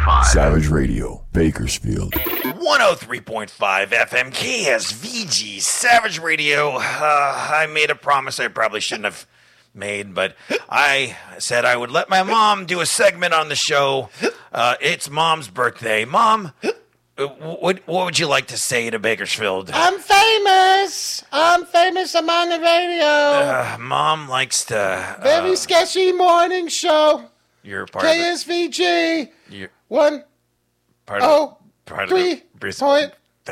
103.5 Savage Radio, Bakersfield. 103.5 FM KSVG Savage Radio. I made a promise I probably shouldn't have made, but I said I would let my mom do a segment on the show. It's Mom's birthday. Mom, what would you like to say to Bakersfield? I'm famous. I'm on the radio. Mom likes to... Very sketchy morning show. You're part of it. KSVG. You're 1 part oh part of 3.5.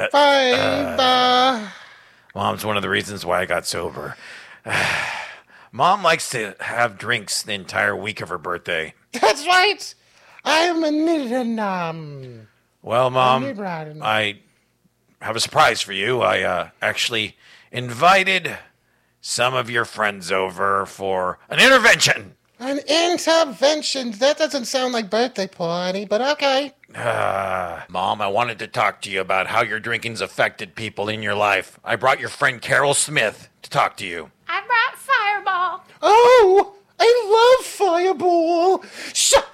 Mom's one of the reasons why I got sober. Mom likes to have drinks the entire week of her birthday. That's right. I'm a nidinum. Well, Mom, Right. I have a surprise for you. I actually invited some of your friends over for an intervention. An intervention. That doesn't sound like birthday party, but okay. Mom, I wanted to talk to you about how your drinking's affected people in your life. I brought your friend Carol Smith to talk to you. I brought Fireball. Oh, I love Fireball. Shut.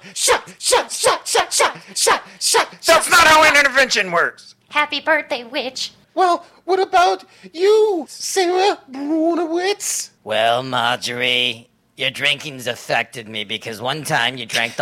That's not how an intervention works. Happy birthday, witch. Well, what about you, Sarah Brunowitz? Well, Marjorie, your drinking's affected me because one time you drank the